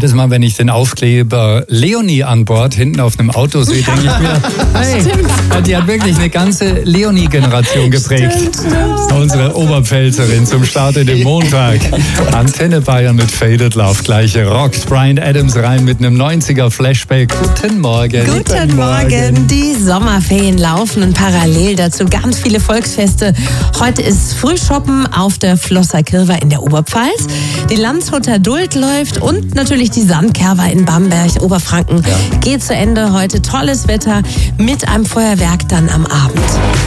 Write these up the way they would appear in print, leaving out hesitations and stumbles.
Jedes Mal, wenn ich den Aufkleber Leonie an Bord hinten auf einem Auto sehe, denke ich mir, hey, die hat wirklich eine ganze Leonie-Generation geprägt. Unsere Oberpfälzerin zum Start in den Montag. Antenne Bayern mit Faded Love, gleiche rockt. Bryan Adams rein mit einem 90er Flashback. Guten Morgen. Guten Morgen. Die Sommerferien laufen und parallel dazu ganz viele Volksfeste. Heute ist Frühschoppen auf der Flosser-Kirwa in der Oberpfalz. Die Landshuter Duld läuft und natürlich die Sandkerwa in Bamberg, Oberfranken. Geht zu Ende heute. Tolles Wetter mit einem Feuerwerk dann am Abend.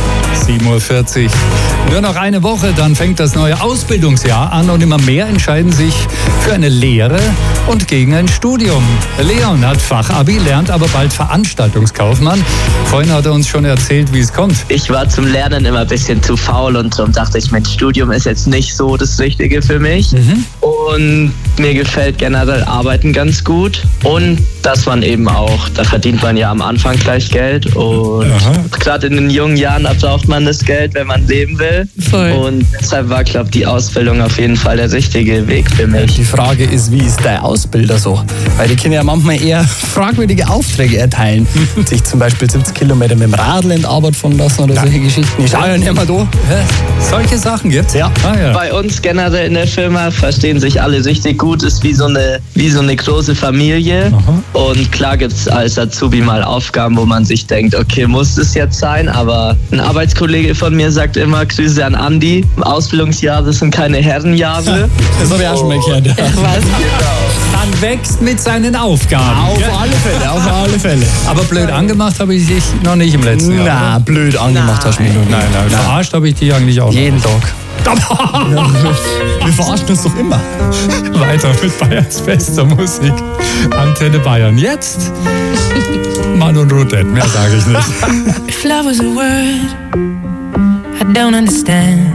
7:40 Uhr. Nur noch eine Woche, dann fängt das neue Ausbildungsjahr an und immer mehr entscheiden sich für eine Lehre und gegen ein Studium. Leon hat Fachabi, lernt aber bald Veranstaltungskaufmann. Vorhin hat er uns schon erzählt, wie es kommt. Ich war zum Lernen immer ein bisschen zu faul und darum dachte ich, mein Studium ist jetzt nicht so das Richtige für mich. Und mir gefällt generell Arbeiten ganz gut. Und dass man eben auch, da verdient man ja am Anfang gleich Geld. Und gerade in den jungen Jahren braucht man das Geld, wenn man leben will. Voll. Und deshalb war, glaube ich, die Ausbildung auf jeden Fall der richtige Weg für mich. Die Frage ist, wie ist dein Ausbilder so? Weil die können ja manchmal eher fragwürdige Aufträge erteilen. Sich zum Beispiel 70 Kilometer mit dem Radl in die Arbeit fahren lassen oder solche Geschichten. Ich schaue ja nicht mehr da. Solche Sachen gibt's? Ja. Bei uns generell in der Firma verstehen sich alle richtig gut. Ist wie so eine große Familie. Und klar gibt es als Azubi mal Aufgaben, wo man sich denkt, okay, muss das jetzt sein? Aber ein Arbeitskollege von mir sagt immer, Grüße an Andi, Ausbildungsjahre sind keine Herrenjahre. Das habe ich auch schon mal gehört. Ja. Man wächst mit seinen Aufgaben. Auf alle Fälle. Aber blöd angemacht habe ich dich noch nicht im letzten Jahr. Na, blöd angemacht hast du mich noch nicht. Nein. Verarscht habe ich dich eigentlich auch noch. Jeden Tag. Wir verarschen uns doch immer. Weiter mit Bayerns bester Musik. Antenne Bayern. Jetzt Mann und Rudette, mehr sage ich nicht. If love was a word I don't understand,